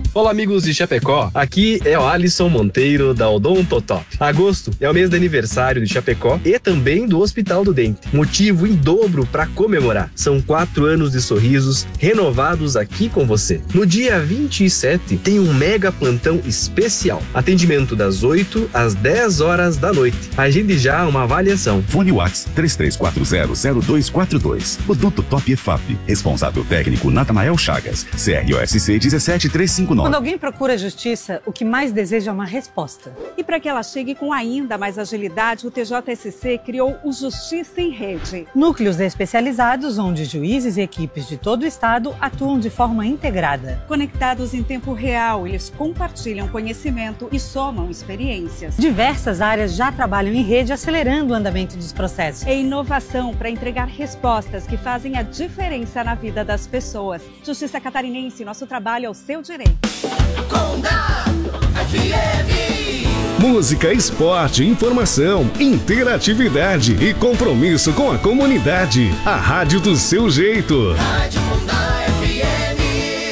Olá, amigos de Chapecó, aqui é o Alisson Monteiro da Odontotop. Agosto é o mês de aniversário de Chapecó e também do Hospital do Dente. Motivo em dobro para comemorar. São 4 anos de sorrisos renovados aqui com você. No dia 27 tem um mega plantão especial. Atendimento das 8 às 10 horas da noite. Agende já uma avaliação. Fone Whats 33400242. Odontotop EFAP. Responsável técnico Natanael Chagas. CROSC 17359. Quando alguém procura justiça, o que mais deseja é uma resposta. E para que ela chegue com ainda mais agilidade, o TJSC criou o Justiça em Rede. Núcleos especializados onde juízes e equipes de todo o estado atuam de forma integrada. Conectados em tempo real, eles compartilham conhecimento e somam experiências. Diversas áreas já trabalham em rede, acelerando o andamento dos processos. É inovação para entregar respostas que fazem a diferença na vida das pessoas. Justiça Catarinense, nosso trabalho é o seu direito. Conda FM. Música, esporte, informação, interatividade e compromisso com a comunidade. A rádio do seu jeito. Rádio Conda FM.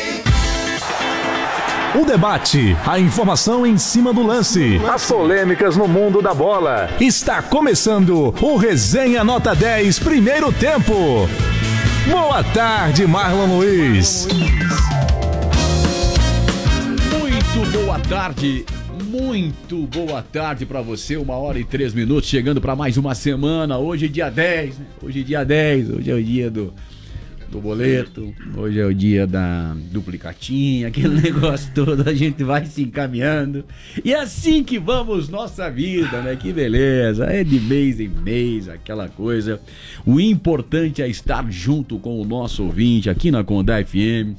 O debate, a informação em cima do lance. As polêmicas no mundo da bola. Está começando o Resenha Nota 10, primeiro tempo. Boa tarde, Marlon Luiz. Muito boa tarde para você, 1h03, chegando para mais uma semana. Hoje é dia 10, né? Hoje é o dia do boleto, hoje é o dia da duplicatinha, aquele negócio todo, a gente vai se encaminhando. E é assim que vamos nossa vida, né? Que beleza, é de mês em mês, aquela coisa. O importante é estar junto com o nosso ouvinte aqui na Conda FM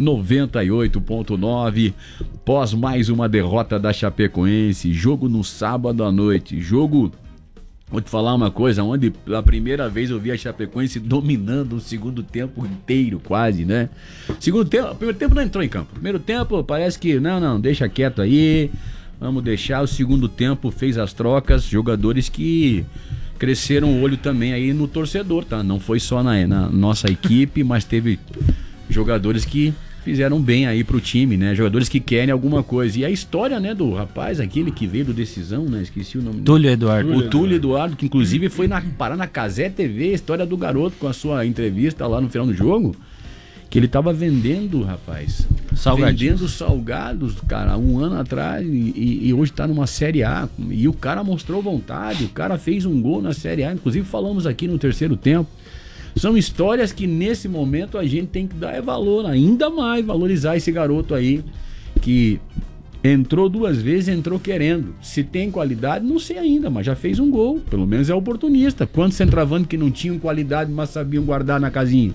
98.9, pós mais uma derrota da Chapecoense, jogo no sábado à noite, Vou te falar uma coisa, onde pela primeira vez eu vi a Chapecoense dominando o segundo tempo inteiro, quase, né? Primeiro tempo não entrou em campo. Primeiro tempo parece que, não, deixa quieto aí, vamos deixar. O segundo tempo fez as trocas, jogadores que cresceram o olho também aí no torcedor, tá? Não foi só na nossa equipe, mas teve jogadores que fizeram bem aí pro time, né? Jogadores que querem alguma coisa. E a história, né, do rapaz, aquele que veio do Decisão, né? Esqueci o nome. Túlio Eduardo. O Túlio Eduardo, que inclusive foi parar na Cazé TV, a história do garoto com a sua entrevista lá no final do jogo, que ele tava vendendo, rapaz. Vendendo salgados, cara, 1 ano atrás e hoje tá numa Série A. E o cara mostrou vontade, o cara fez um gol na Série A, inclusive falamos aqui no terceiro tempo. São histórias que nesse momento a gente tem que dar valor, ainda mais valorizar esse garoto aí que entrou 2 vezes, entrou querendo. Se tem qualidade, não sei ainda, mas já fez um gol, pelo menos é oportunista. Quantos centroavantes que não tinham qualidade, mas sabiam guardar na casinha?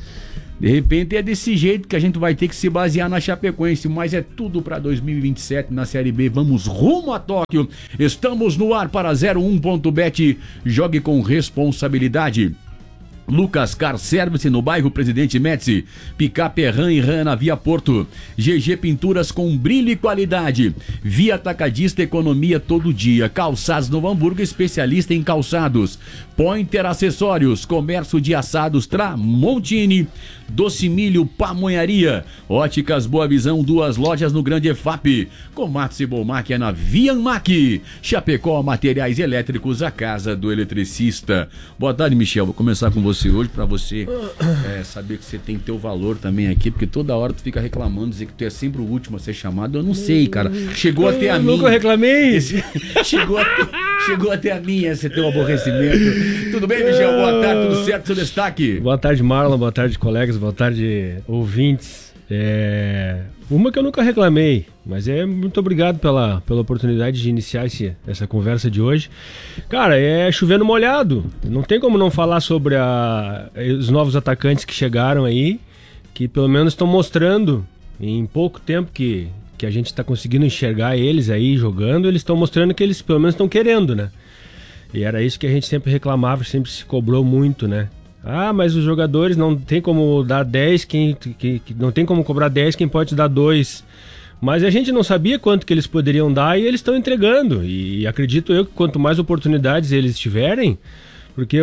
De repente é desse jeito que a gente vai ter que se basear na Chapecoense, mas é tudo para 2027 na Série B. Vamos rumo a Tóquio. Estamos no ar para 01.bet. Jogue com responsabilidade. Lucas Car Service no bairro Presidente Médici, Picape Ram e Ram na Via Porto, GG Pinturas com brilho e qualidade, Via Atacadista Economia todo dia, Calçados Novo Hamburgo, especialista em calçados, Pointer Acessórios, Comércio de Assados Tramontini, Doce Milho Pamonharia, Óticas Boa Visão, 2 lojas no Grande EFAP, Comatos e Bolmac é na Vianmac, Chapecó Materiais Elétricos, a casa do eletricista. Boa tarde, Michel, vou começar com você hoje para você saber que você tem teu valor também aqui, porque toda hora tu fica reclamando, dizer que tu é sempre o último a ser chamado. Eu não sei, cara. Chegou até a mim. Nunca reclamei. Chegou até a mim esse teu aborrecimento. Tudo bem, Michel? Boa tarde, tudo certo? Seu destaque? Boa tarde, Marlon. Boa tarde, colegas. Boa tarde, ouvintes. Uma que eu nunca reclamei, mas muito obrigado pela oportunidade de iniciar essa conversa de hoje. Cara, é chovendo molhado. Não tem como não falar sobre os novos atacantes que chegaram aí, que pelo menos estão mostrando em pouco tempo que a gente está conseguindo enxergar eles aí jogando, eles estão mostrando que eles pelo menos estão querendo, né? E era isso que a gente sempre reclamava, sempre se cobrou muito, né? Mas os jogadores não tem como dar 10, não tem como cobrar 10 quem pode dar 2. Mas a gente não sabia quanto que eles poderiam dar e eles estão entregando. E acredito eu que quanto mais oportunidades eles tiverem, porque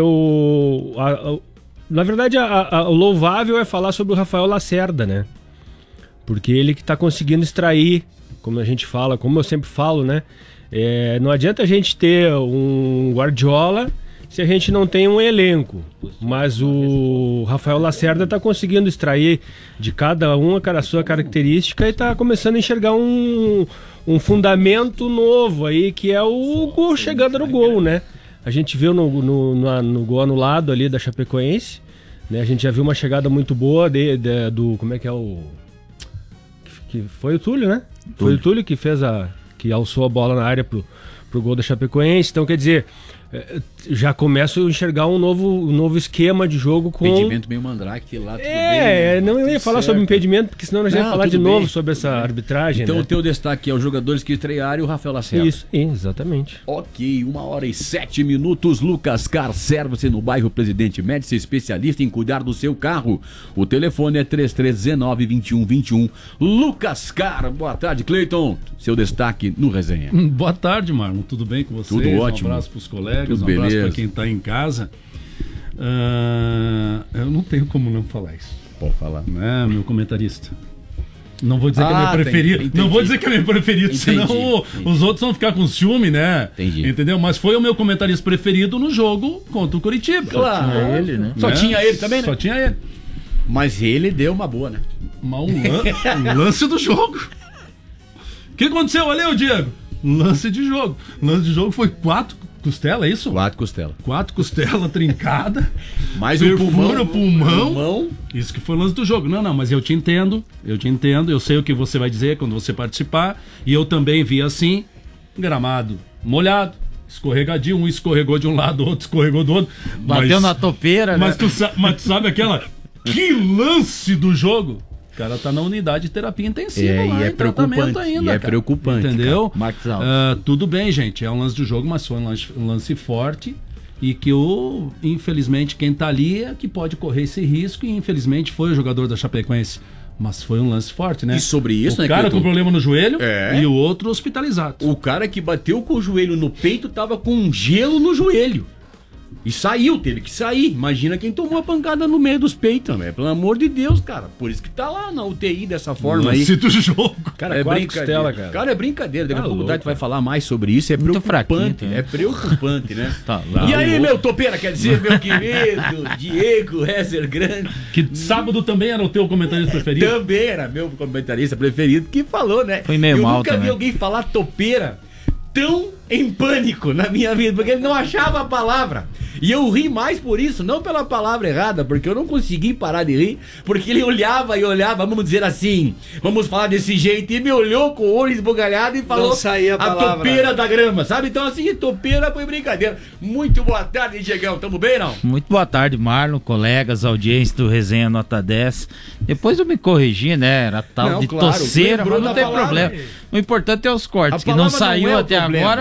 na verdade o louvável é falar sobre o Rafael Lacerda, né? Porque ele que tá conseguindo extrair, como a gente fala, como eu sempre falo, né? Não adianta a gente ter um Guardiola se a gente não tem um elenco. Mas o Rafael Lacerda tá conseguindo extrair de cada um a sua característica e tá começando a enxergar um fundamento novo aí, que é o gol, chegando no gol, né? A gente viu no gol anulado ali da Chapecoense, né? A gente já viu uma chegada muito boa do... Como é que é o... Que foi o Túlio, né? Foi o Túlio que que alçou a bola na área pro gol da Chapecoense. Então, quer dizer, já começo a enxergar um novo esquema de jogo com... Impedimento meio Mandrake lá, tudo bem. Não ia falar sobre impedimento, porque senão nós ia falar de novo sobre essa arbitragem. Então, né? O teu destaque é os jogadores que estrearam e o Rafael Lacerda. Isso, exatamente. Ok, 1h07. Lucas Car Service no bairro Presidente Médici, especialista em cuidar do seu carro. O telefone é 3319-2121. Lucas Car, boa tarde, Cleiton. Seu destaque no Resenha. Boa tarde, Marlon. Tudo bem com vocês? Tudo ótimo. Um abraço para os colegas, tudo um abraço beleza. para quem está em casa. Eu não tenho como não falar isso. Pode falar. Né, meu comentarista? Não vou dizer que é meu preferido. Não vou dizer que é meu preferido, senão os outros vão ficar com ciúme, né? Entendi. Entendeu? Mas foi o meu comentarista preferido no jogo contra o Curitiba. Claro. Só tinha ele, né? Só tinha ele também, né? Só tinha ele. Mas ele deu uma boa, né? Um lance do jogo. O que aconteceu ali, Diego? Lance de jogo. Lance de jogo foi 4 costelas, é isso? 4 costelas. 4 costelas trincadas. Mais um pulmão. Isso que foi o lance do jogo. Não, mas eu te entendo. Eu sei o que você vai dizer quando você participar. E eu também vi assim, gramado molhado, escorregadio. Um escorregou de um lado, outro escorregou do outro. Bateu na topeira, mas né? Mas tu sabe aquela... Que lance do jogo! O cara tá na unidade de terapia intensiva lá, em tratamento ainda. E é preocupante. Entendeu? Tudo bem, gente. É um lance do jogo, mas foi um lance forte. E que infelizmente, quem tá ali é que pode correr esse risco. E infelizmente foi o jogador da Chapecoense. Mas foi um lance forte, né? E sobre isso, o cara com problema no joelho e o outro hospitalizado. O cara que bateu com o joelho no peito tava com um gelo no joelho. E saiu, teve que sair. Imagina quem tomou a pancada no meio dos peitos, né? Pelo amor de Deus, cara. Por isso que tá lá na UTI dessa forma aí. Do jogo. Cara, é brincadeira. Cara, é brincadeira. Daqui a pouco o Dade vai falar mais sobre isso. É preocupante. É preocupante, né? Tá lá. E aí, meu topeira, quer dizer, meu querido Diego Rezer Grande. Que sábado também era o teu comentarista preferido? Também era meu comentarista preferido, que falou, né? Foi meio mal nunca vi alguém falar topeira tão em pânico na minha vida, porque ele não achava a palavra. E eu ri mais por isso, não pela palavra errada, porque eu não consegui parar de rir, porque ele olhava e olhava, vamos dizer assim, vamos falar desse jeito, e me olhou com o olho esbugalhado e falou a topeira da grama, sabe? Então assim, topeira foi brincadeira. Muito boa tarde, Diegão, tamo bem, não? Muito boa tarde, Marlon, colegas, audiência do Resenha Nota 10. Depois eu me corrigi, né? Era tal de toceira, mas não tem problema. O importante é os cortes, que não saiu até agora.